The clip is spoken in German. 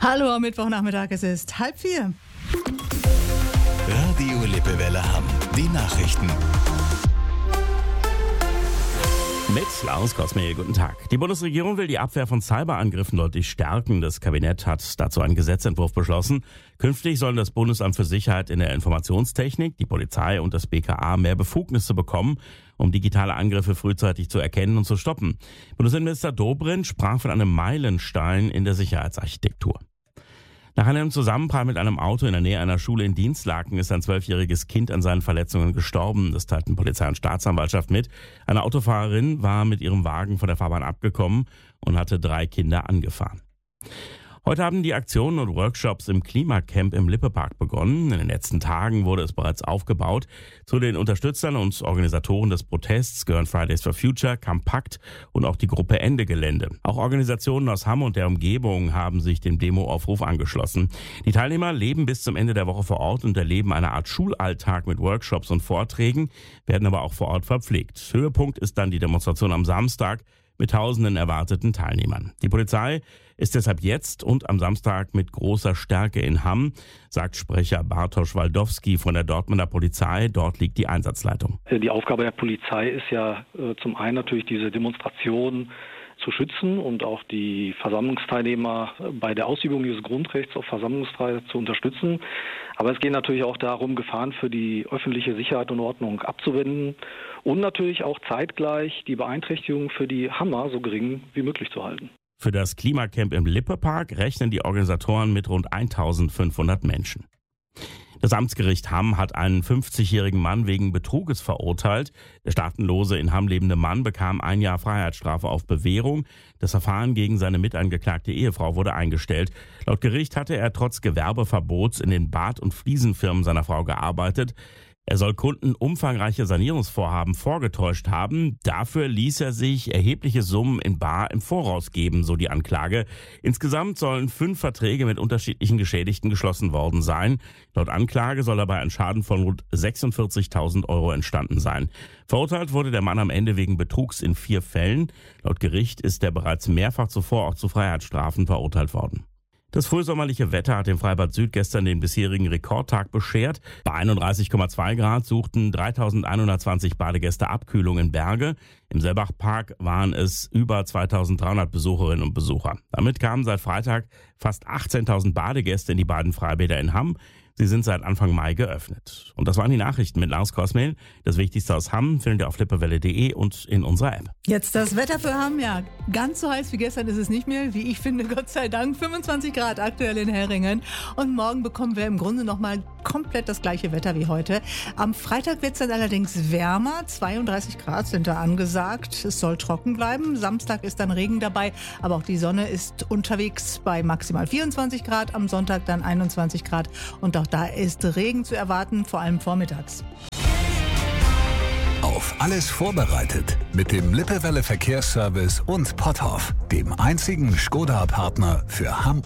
Hallo, am Mittwochnachmittag, es ist 3:30. Radio Lippewelle Hamm. Die Nachrichten. Mit Lars Kosmehl, guten Tag. Die Bundesregierung will die Abwehr von Cyberangriffen deutlich stärken. Das Kabinett hat dazu einen Gesetzentwurf beschlossen. Künftig sollen das Bundesamt für Sicherheit in der Informationstechnik, die Polizei und das BKA mehr Befugnisse bekommen, um digitale Angriffe frühzeitig zu erkennen und zu stoppen. Bundesinnenminister Dobrindt sprach von einem Meilenstein in der Sicherheitsarchitektur. Nach einem Zusammenprall mit einem Auto in der Nähe einer Schule in Dinslaken ist ein 12-jähriges Kind an seinen Verletzungen gestorben. Das teilten Polizei und Staatsanwaltschaft mit. Eine Autofahrerin war mit ihrem Wagen von der Fahrbahn abgekommen und hatte 3 Kinder angefahren. Heute haben die Aktionen und Workshops im Klimacamp im Lippepark begonnen. In den letzten Tagen wurde es bereits aufgebaut. Zu den Unterstützern und Organisatoren des Protests gehören Fridays for Future, Campakt und auch die Gruppe Ende Gelände. Auch Organisationen aus Hamm und der Umgebung haben sich dem Demoaufruf angeschlossen. Die Teilnehmer leben bis zum Ende der Woche vor Ort und erleben eine Art Schulalltag mit Workshops und Vorträgen, werden aber auch vor Ort verpflegt. Höhepunkt ist dann die Demonstration am Samstag mit tausenden erwarteten Teilnehmern. Die Polizei ist deshalb jetzt und am Samstag mit großer Stärke in Hamm, sagt Sprecher Bartosz Waldowski von der Dortmunder Polizei. Dort liegt die Einsatzleitung. Die Aufgabe der Polizei ist ja zum einen natürlich diese Demonstration zu schützen und auch die Versammlungsteilnehmer bei der Ausübung dieses Grundrechts auf Versammlungsfreiheit zu unterstützen. Aber es geht natürlich auch darum, Gefahren für die öffentliche Sicherheit und Ordnung abzuwenden und natürlich auch zeitgleich die Beeinträchtigungen für die Hammer so gering wie möglich zu halten. Für das Klimacamp im Lippepark rechnen die Organisatoren mit rund 1500 Menschen. Das Amtsgericht Hamm hat einen 50-jährigen Mann wegen Betruges verurteilt. Der staatenlose in Hamm lebende Mann bekam 1 Jahr Freiheitsstrafe auf Bewährung. Das Verfahren gegen seine mitangeklagte Ehefrau wurde eingestellt. Laut Gericht hatte er trotz Gewerbeverbots in den Bad- und Fliesenfirmen seiner Frau gearbeitet. Er soll Kunden umfangreiche Sanierungsvorhaben vorgetäuscht haben. Dafür ließ er sich erhebliche Summen in bar im Voraus geben, so die Anklage. Insgesamt sollen 5 Verträge mit unterschiedlichen Geschädigten geschlossen worden sein. Laut Anklage soll dabei ein Schaden von rund 46.000 Euro entstanden sein. Verurteilt wurde der Mann am Ende wegen Betrugs in 4 Fällen. Laut Gericht ist er bereits mehrfach zuvor auch zu Freiheitsstrafen verurteilt worden. Das frühsommerliche Wetter hat dem Freibad Süd gestern den bisherigen Rekordtag beschert. Bei 31,2 Grad suchten 3.120 Badegäste Abkühlung in Berge. Im Sellbachpark waren es über 2.300 Besucherinnen und Besucher. Damit kamen seit Freitag fast 18.000 Badegäste in die beiden Freibäder in Hamm. Sie sind seit Anfang Mai geöffnet. Und das waren die Nachrichten mit Lars Kosmehl. Das Wichtigste aus Hamm findet ihr auf lippewelle.de und in unserer App. Jetzt das Wetter für Hamm, ja. Ganz so heiß wie gestern ist es nicht mehr. Wie ich finde, Gott sei Dank. 25 Grad aktuell in Herringen. Und morgen bekommen wir im Grunde nochmal komplett das gleiche Wetter wie heute. Am Freitag wird es dann allerdings wärmer. 32 Grad sind da angesagt. Es soll trocken bleiben. Samstag ist dann Regen dabei. Aber auch die Sonne ist unterwegs bei maximal 24 Grad. Am Sonntag dann 21 Grad. Und auch da ist Regen zu erwarten, vor allem vormittags. Auf alles vorbereitet mit dem Lippewelle Verkehrsservice und Potthoff, dem einzigen Skoda-Partner für Hamm